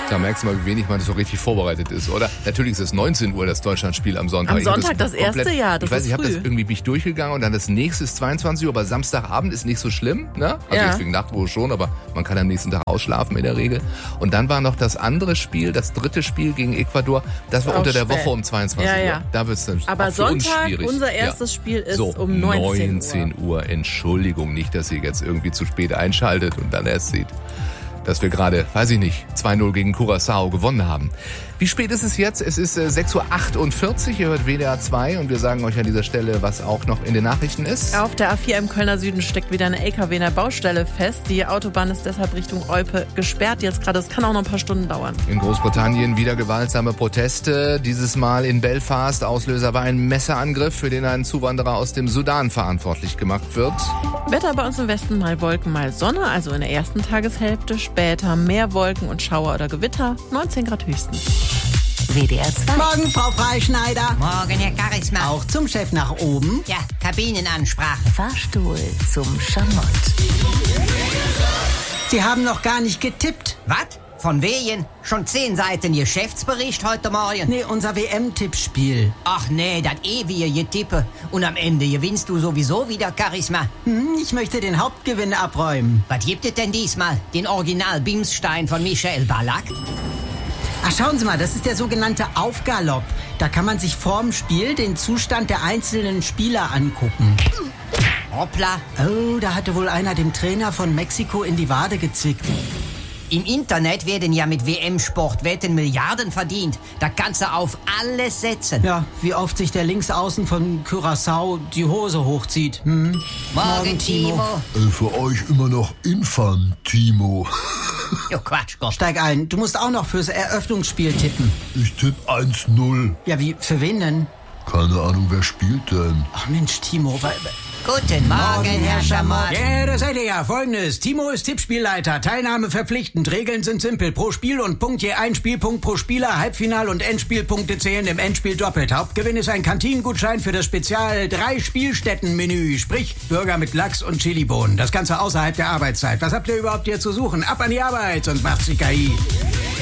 Da merkst du mal, wie wenig man so richtig vorbereitet ist, oder? Natürlich ist es 19 Uhr, das Deutschlandspiel am Sonntag. Am Sonntag das erste Jahr, das ich weiß, ist ich habe das früh. irgendwie bin ich durchgegangen und dann das nächste ist 22 Uhr, aber Samstagabend ist nicht so schlimm, ne? Also Ja. jetzt wegen Nachtruhe schon, aber man kann am nächsten Tag ausschlafen in der Regel. Und dann war noch das andere Spiel, das dritte Spiel gegen Ecuador, das war auch unter der spät. Woche um 22 Ja, Uhr. ja. Da wird's dann Aber auch für uns Sonntag, schwierig. unser erstes Spiel ist so, um 19 Uhr. Entschuldigung, nicht, dass ihr jetzt irgendwie zu spät einschaltet und dann erst seht, dass wir gerade, weiß ich nicht, 2-0 gegen Curaçao gewonnen haben. Wie spät ist es jetzt? Es ist 6.48 Uhr, ihr hört WDR 2 und wir sagen euch an dieser Stelle, was auch noch in den Nachrichten ist. Auf der A4 im Kölner Süden steckt wieder eine LKW in der Baustelle fest. Die Autobahn ist deshalb Richtung Olpe gesperrt jetzt gerade. Es kann auch noch ein paar Stunden dauern. In Großbritannien wieder gewaltsame Proteste, dieses Mal in Belfast. Auslöser war ein Messerangriff, für den ein Zuwanderer aus dem Sudan verantwortlich gemacht wird. Wetter bei uns im Westen, mal Wolken, mal Sonne, also in der ersten Tageshälfte. Später mehr Wolken und Schauer oder Gewitter, 19 Grad höchstens. WDR 2. Morgen, Frau Freischneider. Morgen, Herr Charisma. Auch zum Chef nach oben. Ja, Kabinenansprache. Fahrstuhl zum Schamott. Sie haben noch gar nicht getippt. Was? Von wegen? Schon 10 Seiten Geschäftsbericht heute Morgen? Nee, unser WM-Tippspiel. Ach nee, das ewige Getippe. Und am Ende gewinnst du sowieso wieder, Charisma. Ich möchte den Hauptgewinn abräumen. Was gibt es denn diesmal? Den Original-Bimsstein von Michael Ballack? Ach, schauen Sie mal, das ist der sogenannte Aufgalopp. Da kann man sich vorm Spiel den Zustand der einzelnen Spieler angucken. Hoppla. Oh, da hatte wohl einer dem Trainer von Mexiko in die Wade gezwickt. Im Internet werden ja mit WM-Sportwetten Milliarden verdient. Da kannst du auf alles setzen. Ja, wie oft sich der Linksaußen von Curaçao die Hose hochzieht. Morgen, Timo. Für euch immer noch Infantimo. Jo, Quatsch, Gott. Steig ein, du musst auch noch fürs Eröffnungsspiel tippen. Ich tippe 1-0. Ja, wie, für wen denn? Keine Ahnung, wer spielt denn? Ach Mensch, Timo, Guten Morgen, Herr Schamott. Ja, da seid ihr ja. Folgendes. Timo ist Tippspielleiter. Teilnahme verpflichtend. Regeln sind simpel. Pro Spiel und Punkt je ein Spielpunkt pro Spieler. Halbfinal- und Endspielpunkte zählen im Endspiel doppelt. Hauptgewinn ist ein Kantinengutschein für das Spezial 3-Spielstätten-Menü. Sprich, Burger mit Lachs und Chilibohnen. Das Ganze außerhalb der Arbeitszeit. Was habt ihr überhaupt hier zu suchen? Ab an die Arbeit, sonst macht's die KI.